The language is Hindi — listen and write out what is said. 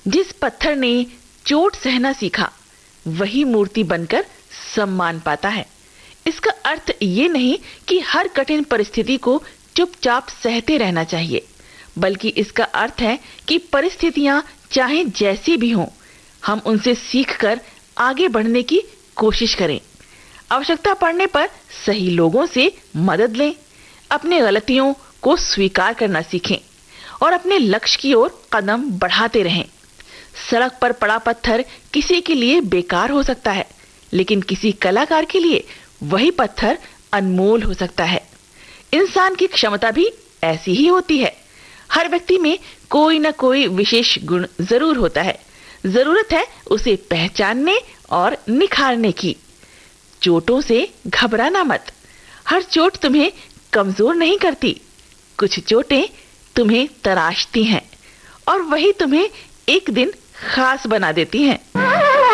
जिस पत्थर ने चोट सहना सीखा वही मूर्ति बनकर सम्मान पाता है। इसका अर्थ ये नहीं कि हर कठिन परिस्थिति को चुपचाप सहते रहना चाहिए, बल्कि इसका अर्थ है कि परिस्थितियां चाहे जैसी भी हों, हम उनसे सीखकर आगे बढ़ने की कोशिश करें। आवश्यकता पड़ने पर सही लोगों से मदद लें, अपनी गलतियों को स्वीकार करना सीखें और अपने लक्ष्य की ओर कदम बढ़ाते रहें। सड़क पर पड़ा पत्थर किसी के लिए बेकार हो सकता है, लेकिन किसी कलाकार के लिए वही पत्थर अनमोल हो सकता है। इंसान की क्षमता भी ऐसी ही होती है। हर व्यक्ति में कोई न कोई विशेष गुण जरूर होता है। जरूरत है उसे पहचानने और निखारने की। चोटों से घबराना मत। हर चोट तुम्हें कमजोर नहीं करती। कुछ चोटें तुम्हें तराशती हैं और वही तुम्हें एक दिन खास बना देती हैं।